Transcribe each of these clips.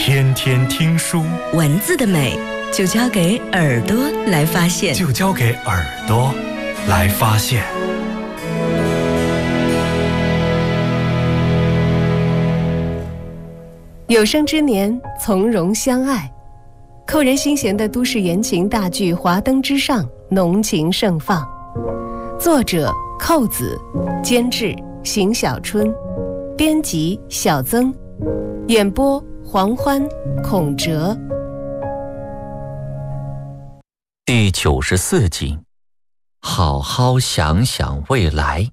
天天听书， 文字的美就交给耳朵来发现， 有生之年，从容相爱。扣人心弦的都市言情大剧《华灯之上》浓情盛放，作者寇子，监制邢小春，编辑小曾，演播黄欢、孔哲。 第94集，好好想想未来。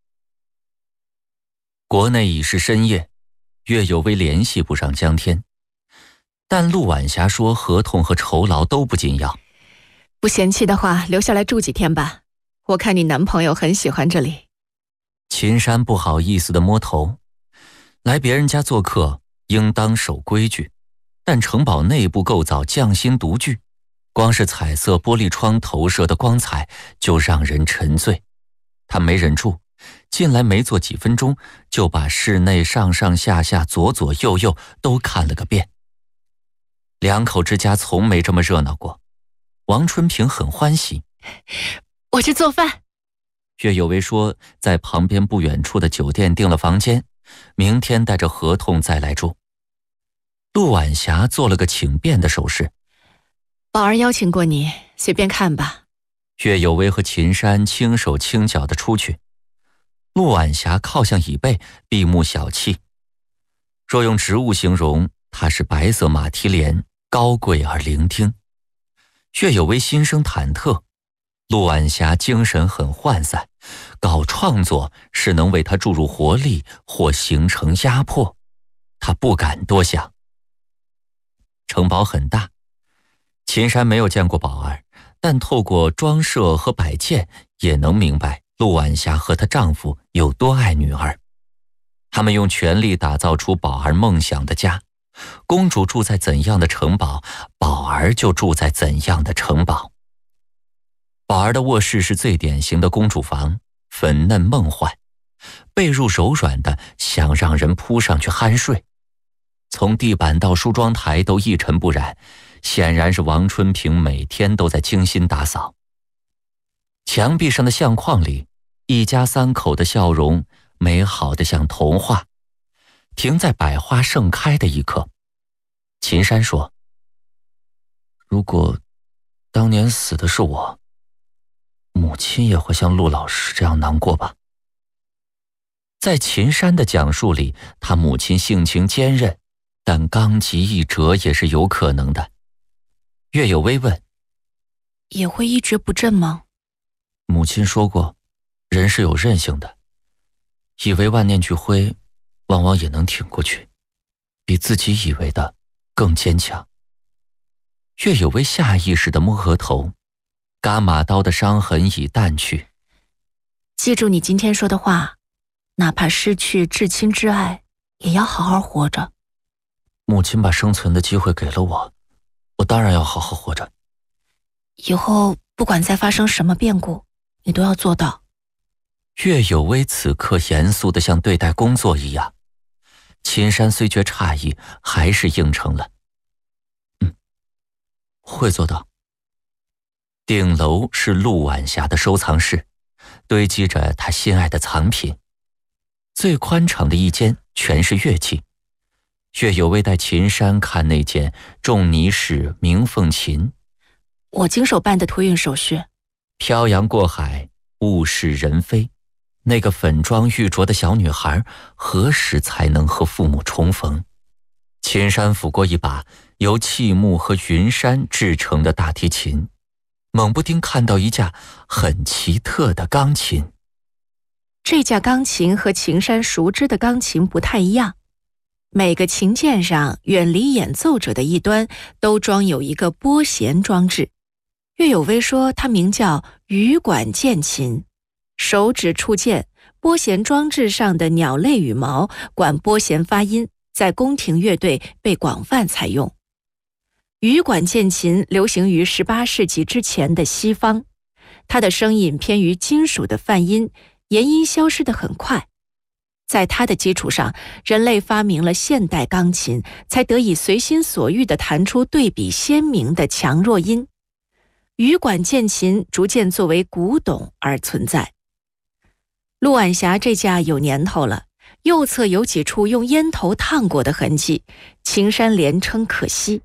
国内已是深夜，岳有为联系不上江天，但陆晚霞说合同和酬劳都不紧要。 不嫌弃的话，留下来住几天吧，我看你男朋友很喜欢这里。 秦山不好意思地摸头，来别人家做客应当守规矩，但城堡内部构造匠心独具，光是彩色玻璃窗投射的光彩就让人沉醉。他没忍住，进来没坐几分钟，就把室内上上下下左左右右都看了个遍。两口之家从没这么热闹过，王春平很欢喜。 我去做饭。 岳有为说在旁边不远处的酒店订了房间，明天带着合同再来住。陆晚霞做了个请便的手势。 宝儿邀请过你，随便看吧。 岳有为和秦山轻手轻脚地出去，陆晚霞靠向椅背，闭目小憩。若用植物形容，它是白色马蹄莲，高贵而伶仃。岳有为心生忐忑，陆晚霞精神很涣散，搞创作是能为他注入活力或形成压迫，他不敢多想。城堡很大，秦山没有见过宝儿，但透过装设和摆件也能明白陆晚霞和她丈夫有多爱女儿。他们用全力打造出宝儿梦想的家，公主住在怎样的城堡，宝儿就住在怎样的城堡。宝儿的卧室是最典型的公主房，粉嫩梦幻，被褥柔软的想让人扑上去酣睡。从地板到梳妆台都一尘不染，显然是王春平每天都在精心打扫。墙壁上的相框里，一家三口的笑容美好的像童话。停在百花盛开的一刻，秦山说：如果当年死的是我，母亲也会像陆老师这样难过吧。在秦山的讲述里，他母亲性情坚韧，但刚极一折也是有可能的。岳有为问： 也会一蹶不振吗？ 母亲说过，人是有韧性的，以为万念俱灰，往往也能挺过去，比自己以为的更坚强。岳有为下意识地摸额头，伽马刀的伤痕已淡去。 记住你今天说的话，哪怕失去至亲之爱，也要好好活着。 母亲把生存的机会给了我，我当然要好好活着。 以后不管再发生什么变故，你都要做到。 岳有为此刻严肃得像对待工作一样。秦山虽觉诧异，还是应承了。会做到。顶楼是陆晚霞的收藏室，堆积着她心爱的藏品。最宽敞的一间全是乐器。岳有为带秦山看那件仲尼式鸣凤琴。 我经手办的托运手续。 漂洋过海，物是人非，那个粉妆玉琢的小女孩何时才能和父母重逢？秦山抚过一把由契木和云杉制成的大提琴，猛不丁看到一架很奇特的钢琴。 这架钢琴和秦山熟知的钢琴不太一样，每个琴键上远离演奏者的一端都装有一个拨弦装置。岳有为说它名叫羽管键琴，手指触键，拨弦装置上的鸟类羽毛管拨弦发音，在宫廷乐队被广泛采用。羽管键琴流行于18世纪之前的西方，它的声音偏于金属的泛音，延音消失得很快。 在它的基础上，人类发明了现代钢琴，才得以随心所欲地弹出对比鲜明的强弱音。羽管键琴逐渐作为古董而存在。陆晚霞这架有年头了，右侧有几处用烟头烫过的痕迹，秦山连称可惜。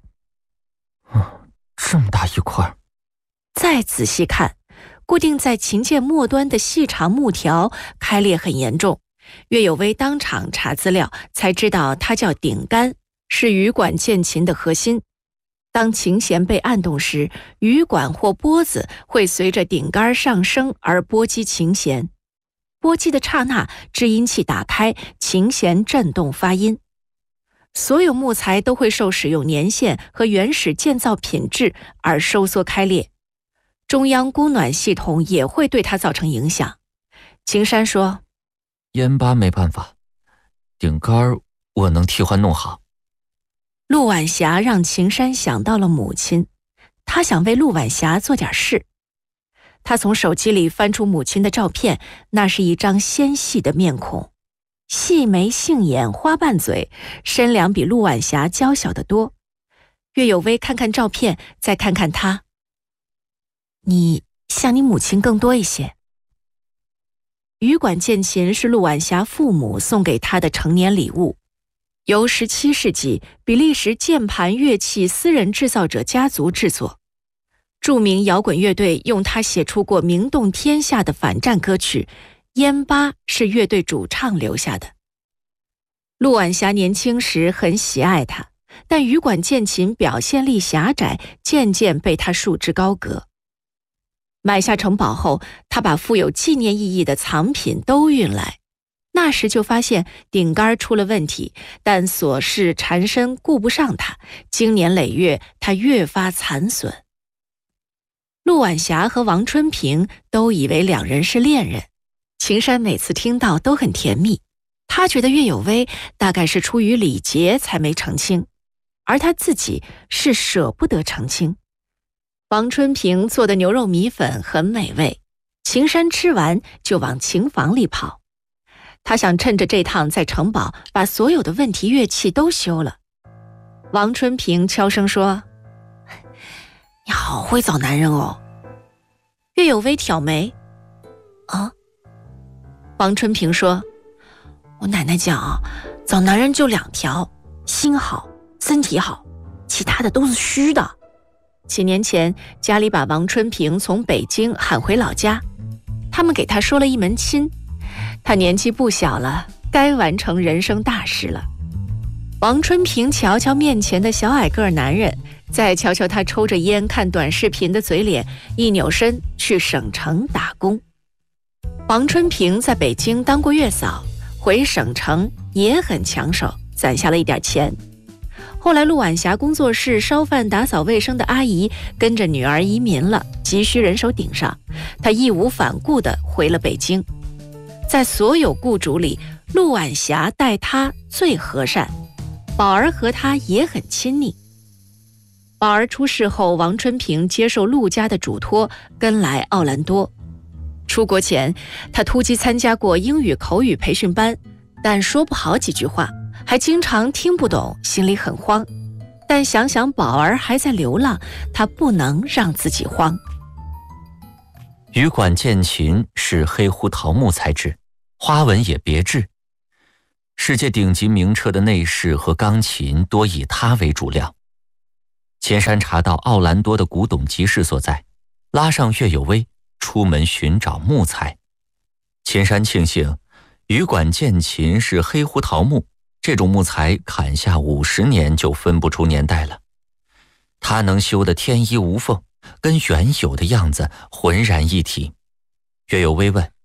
这么大一块。 再仔细看，固定在琴键末端的细长木条开裂很严重。岳有为当场查资料，才知道它叫顶杆，是羽管键琴的核心。当琴弦被按动时，羽管或拨子会随着顶杆上升而拨击琴弦。拨击的刹那，制音器打开，琴弦震动发音。所有木材都会受使用年限和原始建造品质而收缩开裂，中央供暖系统也会对它造成影响。秦山说： 烟疤没办法，顶杆我能替换弄好。 陆晚霞让秦山想到了母亲，他想为陆晚霞做点事。他从手机里翻出母亲的照片，那是一张纤细的面孔，细眉杏眼花瓣嘴，身量比陆晚霞娇小得多。岳有为看看照片，再看看他，你像你母亲更多一些。羽管键琴是陆晚霞父母送给她的成年礼物，由17世纪比利时键盘乐器私人制造者家族制作。著名摇滚乐队用它写出过名动天下的反战歌曲《烟疤》，是乐队主唱留下的。陆晚霞年轻时很喜爱它，但羽管键琴表现力狭窄，渐渐被他束之高阁。买下城堡后，他把富有纪念意义的藏品都运来。那时就发现顶杆出了问题，但琐事缠身顾不上它，经年累月，它越发残损。陆晚霞和王春平都以为两人是恋人，秦山每次听到都很甜蜜。他觉得岳有为大概是出于礼节才没成亲，而他自己是舍不得成亲。王春平做的牛肉米粉很美味，秦山吃完就往琴房里跑。他想趁着这趟在城堡把所有的问题乐器都修了。王春平悄声说：你好会找男人哦。岳有为挑眉：啊？王春平说：我奶奶讲啊，找男人就2条，心好，身体好，其他的都是虚的。几年前，家里把王春平从北京喊回老家，他们给他说了一门亲。他年纪不小了，该完成人生大事了。王春平瞧瞧面前的小矮个男人，再瞧瞧他抽着烟看短视频的嘴脸，一扭身去省城打工。王春平在北京当过月嫂，回省城也很抢手，攒下了一点钱。后来陆晚霞工作室烧饭打扫卫生的阿姨跟着女儿移民了，急需人手顶上，她义无反顾地回了北京。在所有雇主里，陆晚霞待她最和善，宝儿和她也很亲密。宝儿出事后，王春平接受陆家的嘱托，跟来奥兰多。出国前，他突击参加过英语口语培训班，但说不好几句话，还经常听不懂，心里很慌。但想想宝儿还在流浪，他不能让自己慌。 羽管键琴是黑胡桃木材质，花纹也别致。世界顶级名车的内饰和钢琴多以它为主料。秦山查到奥兰多的古董集市所在，拉上岳有为出门寻找木材。秦山庆幸羽管键琴是黑胡桃木，这种木材砍下50年就分不出年代了。它能修得天衣无缝，跟原有的样子浑然一体。岳有为问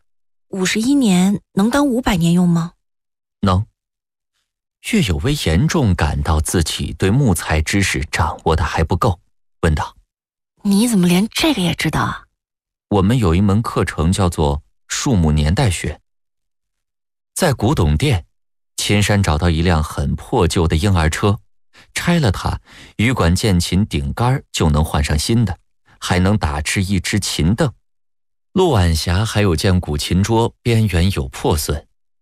：51年能当500年用吗？ 能。岳有为严重感到自己对木材知识掌握的还不够，问道： 你怎么连这个也知道啊？ 我们有一门课程叫做树木年代学。在古董店，秦山找到一辆很破旧的婴儿车，拆了它，羽管键琴顶杆就能换上新的，还能打制一只琴凳。陆晚霞还有件古琴桌，边缘有破损，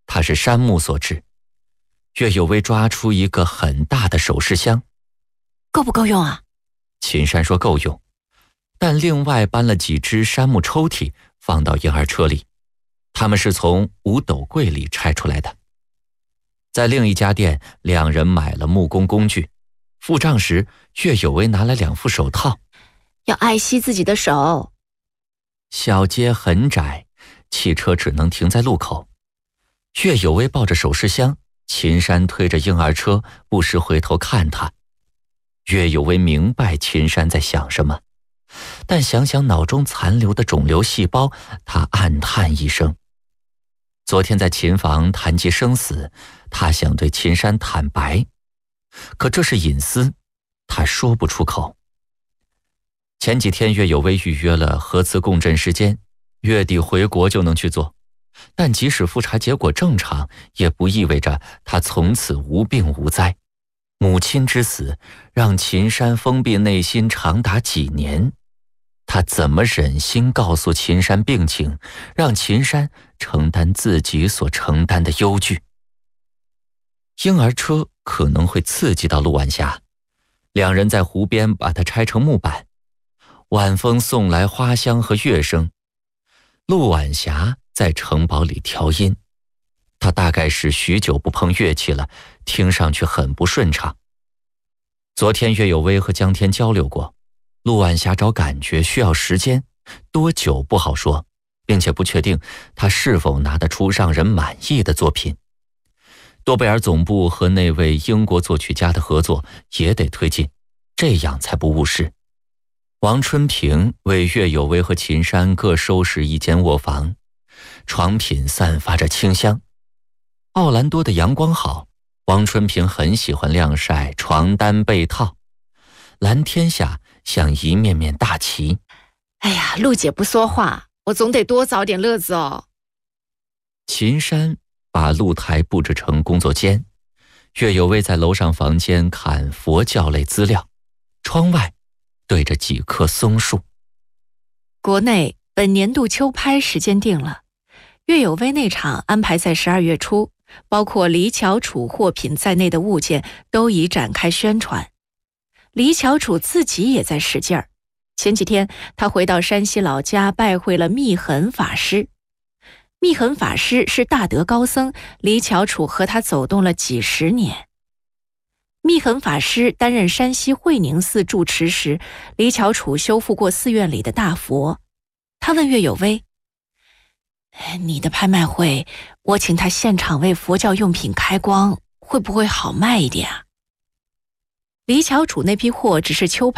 它是杉木所制。岳有为抓出一个很大的首饰箱。 够不够用啊？ 秦山说够用，但另外搬了几只杉木抽屉放到婴儿车里，他们是从五斗柜里拆出来的。在另一家店，两人买了木工工具，付账时岳有为拿了2副手套。 要爱惜自己的手。 小街很窄，汽车只能停在路口。岳有为抱着首饰箱，秦山推着婴儿车，不时回头看他。岳有为明白秦山在想什么，但想想脑中残留的肿瘤细胞，他暗叹一声。昨天在琴房谈及生死，他想对秦山坦白，可这是隐私，他说不出口。前几天岳有为预约了核磁共振时间，月底回国就能去做，但即使复查结果正常，也不意味着他从此无病无灾。母亲之死让秦山封闭内心长达几年，他怎么忍心告诉秦山病情，让秦山承担自己所承担的忧惧？婴儿车可能会刺激到陆晚霞，两人在湖边把它拆成木板，晚风送来花香和乐声。陆晚霞在城堡里调音，她大概是许久不碰乐器了，听上去很不顺畅。昨天岳有为和江天交流过，陆晚霞找感觉需要时间，多久不好说，并且不确定他是否拿得出让人满意的作品。多贝尔总部和那位英国作曲家的合作也得推进，这样才不误事。王春平为岳有为和秦山各收拾一间卧房，床品散发着清香。奥兰多的阳光好，王春平很喜欢晾晒床单被套，蓝天下像一面面大旗。 哎呀，陆姐不说话，我总得多找点乐子哦。 秦山把露台布置成工作间，岳有为在楼上房间看佛教类资料，窗外对着几棵松树。 国内本年度秋拍时间定了，岳有为那场安排在12月初，包括李巧楚货品在内的物件都已展开宣传。李巧楚自己也在使劲儿。前几天他回到山西老家拜会了密恒法师。密恒法师是大德高僧，李巧楚和他走动了几十年。密恒法师担任山西会宁寺住持时，李巧楚修复过寺院里的大佛。他问岳有为：你的拍卖会，我请他现场为佛教用品开光，会不会好卖一点啊？李巧楚那批货只是秋